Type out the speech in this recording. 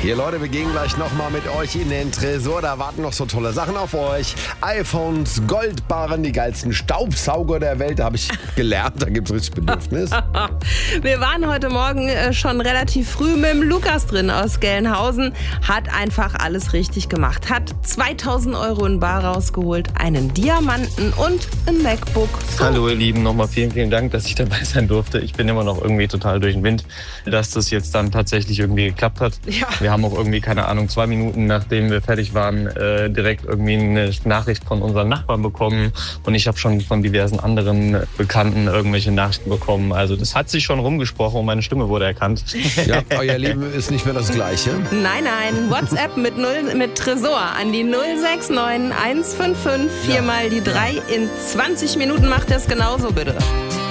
Hier Leute, wir gehen gleich nochmal mit euch in den Tresor. Da warten noch so tolle Sachen auf euch. iPhones, Goldbarren, die geilsten Staubsauger der Welt. Da habe ich gelernt, da gibt es richtig Bedürfnis. Wir waren heute Morgen schon relativ früh mit dem Lukas drin aus Gelnhausen. Hat einfach alles richtig gemacht. Hat 2000 Euro in bar rausgeholt, einen Diamanten und ein MacBook. So. Hallo ihr Lieben, nochmal vielen Dank, dass ich dabei sein durfte. Ich bin immer noch irgendwie total durch den Wind, dass das jetzt dann tatsächlich irgendwie geklappt hat. Ja. Wir haben auch irgendwie, keine Ahnung, 2 Minuten nachdem wir fertig waren, direkt irgendwie eine Nachricht von unseren Nachbarn bekommen. Und ich habe schon von diversen anderen Bekannten irgendwelche Nachrichten bekommen. Also das hat sich schon rumgesprochen und meine Stimme wurde erkannt. Ja, euer Leben ist nicht mehr das Gleiche. Nein, WhatsApp mit Tresor an die 069 155 4 mal die 3. In 20 Minuten macht er es genauso, bitte.